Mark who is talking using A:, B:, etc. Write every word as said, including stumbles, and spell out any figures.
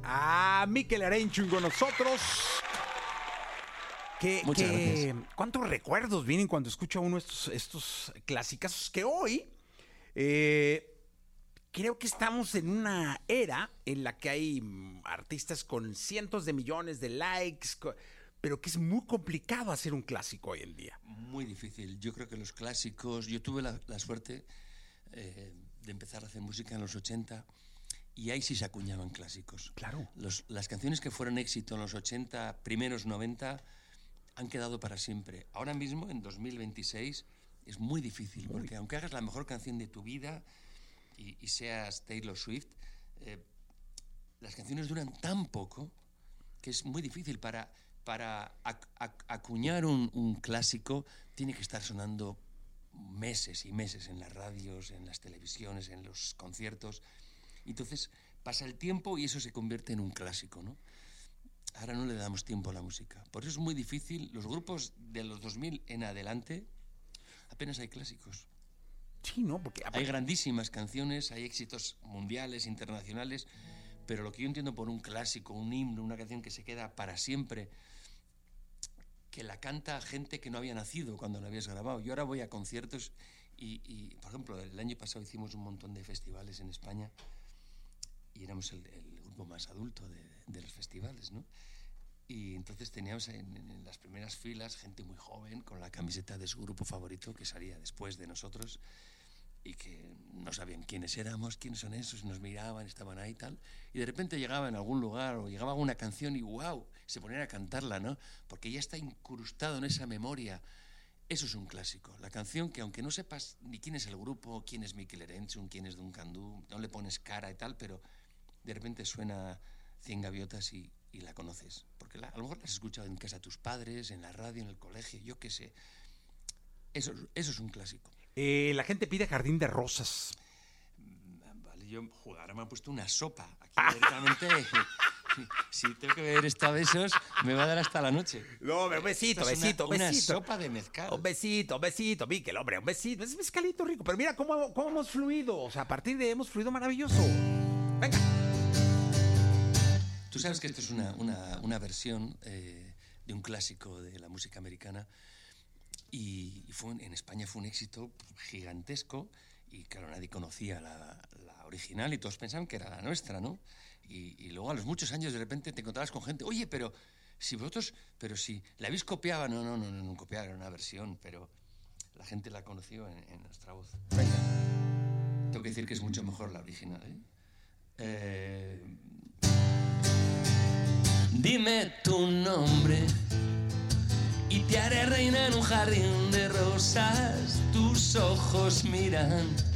A: a Mikel Arenchun con nosotros. Que,
B: Muchas
A: que,
B: gracias.
A: ¿Cuántos recuerdos vienen cuando escucha uno estos, estos clasicazos que hoy eh, creo que estamos en una era en la que hay mm, artistas con cientos de millones de likes, co- pero que es muy complicado hacer un clásico hoy en día.
B: Muy difícil. Yo creo que los clásicos... Yo tuve la, la suerte eh, de empezar a hacer música en los ochenta y ahí sí se acuñaban clásicos.
A: Claro.
B: Los, las canciones que fueron éxito en los ochenta, primeros noventa, han quedado para siempre. Ahora mismo, en dos mil veintiséis, es muy difícil, porque aunque hagas la mejor canción de tu vida y, y seas Taylor Swift, eh, las canciones duran tan poco que es muy difícil. Para, para ac- ac- acuñar un, un clásico tiene que estar sonando meses y meses en las radios, en las televisiones, en los conciertos. Entonces pasa el tiempo y eso se convierte en un clásico, ¿no? Ahora no le damos tiempo a la música. Por eso es muy difícil. Los grupos de los dos mil en adelante apenas hay clásicos.
A: Sí, ¿no? Porque
B: Hay grandísimas canciones, hay éxitos mundiales, internacionales, pero lo que yo entiendo por un clásico, un himno, una canción que se queda para siempre, que la canta gente que no había nacido cuando la habías grabado. Yo ahora voy a conciertos y, y por ejemplo, el año pasado hicimos un montón de festivales en España y éramos el, el grupo más adulto de, de los festivales, ¿no? Y entonces teníamos en, en las primeras filas gente muy joven con la camiseta de su grupo favorito que salía después de nosotros y que no sabían quiénes éramos, quiénes son esos, nos miraban, estaban ahí y tal, y de repente llegaba en algún lugar o llegaba una canción y wow, se ponían a cantarla, ¿no? Porque ya está incrustado en esa memoria. Eso es un clásico, la canción que aunque no sepas ni quién es el grupo, quién es Mikel Arenchun, quién es Duncan Du, no le pones cara y tal, pero de repente suena Cien Gaviotas y, y la conoces, porque la, a lo mejor la has escuchado en casa de tus padres, en la radio, en el colegio, yo qué sé. Eso, eso es un clásico.
A: eh, la gente pide Jardín de Rosas.
B: Vale, yo, joder, ahora me han puesto una sopa aquí directamente. Si tengo que beber esto a besos, me va a dar hasta la noche.
A: No, un besito,
B: Esto es
A: besito,
B: una,
A: besito.
B: Una sopa de mezcal.
A: Un besito, un besito, Mikel, hombre, un besito. Es mezcalito rico, pero mira cómo, cómo hemos fluido. O sea, a partir de hemos fluido maravilloso. Venga.
B: Tú sabes que esto es una, una, una versión eh, de un clásico de la música americana y, y fue, en España fue un éxito gigantesco y claro, nadie conocía la, la original y todos pensaban que era la nuestra, ¿no? Y, y luego a los muchos años de repente te encontrabas con gente, oye, pero si vosotros, pero si la habéis copiado, no, no, no, no, no copiar, era una versión, pero la gente la conoció en, en nuestra voz. Venga. Tengo que decir que es mucho mejor la original, ¿eh? Eh... Dime tu nombre y te haré reina en un jardín de rosas. Tus ojos miran